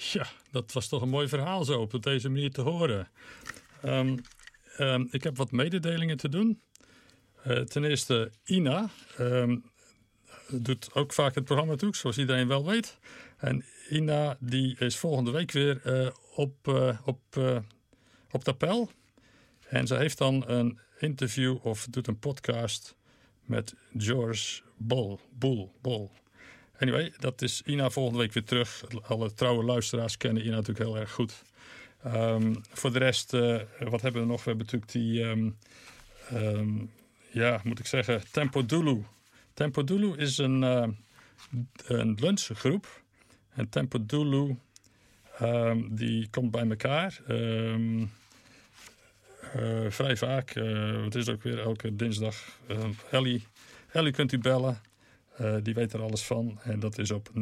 Ja, dat was toch een mooi verhaal zo op deze manier te horen. Ik heb wat mededelingen te doen. Ten eerste, Ina doet ook vaak het programma toe, zoals iedereen wel weet. En Ina die is volgende week weer op Tapel. En ze heeft dan een interview of doet een podcast met George Bol. Anyway, dat is Ina volgende week weer terug. Alle trouwe luisteraars kennen Ina natuurlijk heel erg goed. Voor de rest, wat hebben we nog? We hebben natuurlijk moet ik zeggen, Tempo Dulu. Tempo Dulu is een lunchgroep. En Tempo Dulu, die komt bij elkaar. Vrij vaak. Het is ook weer elke dinsdag. Ellie kunt u bellen. Die weet er alles van. En dat is op 9511-4392.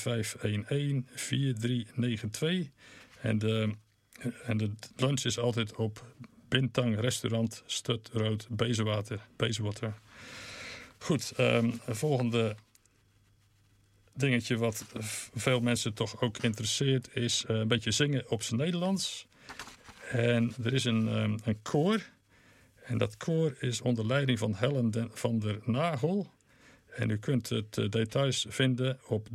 En de lunch is altijd op Bintang Restaurant Stut Road Bezewater. Goed, volgende dingetje wat veel mensen toch ook interesseert is een beetje zingen op zijn Nederlands. En er is een koor. En dat koor is onder leiding van Helen van der Nagel. En u kunt het details vinden op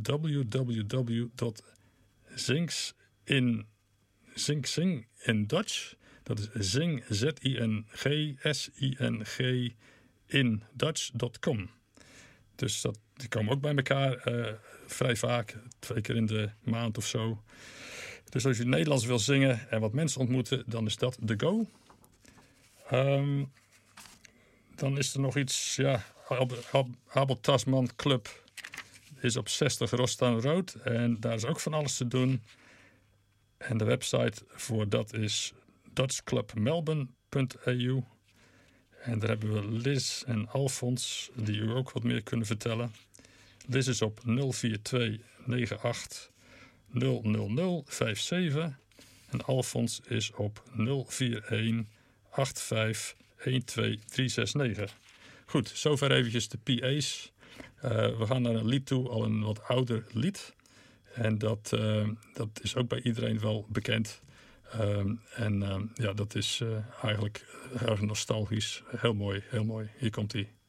www.zingsing in Dutch. Dat is zing, Z-I-N-G-S-I-N-G in Dutch.com. Dus die komen ook bij elkaar vrij vaak, 2 keer in de maand of zo. Dus als u Nederlands wil zingen en wat mensen ontmoeten, dan is dat de go. Dan is er nog iets, Abel Tasman Club is op 60 Rostaan Road. En daar is ook van alles te doen. En de website voor dat is dutchclubmelbourne.eu. En daar hebben we Liz en Alfons, die u ook wat meer kunnen vertellen. Liz is op 04298 00057. En Alfons is op 04185 12369. Goed, zover eventjes de PA's. We gaan naar een lied toe, al een wat ouder lied. En dat is ook bij iedereen wel bekend. Dat is eigenlijk erg nostalgisch. Heel mooi, heel mooi. Hier komt-ie.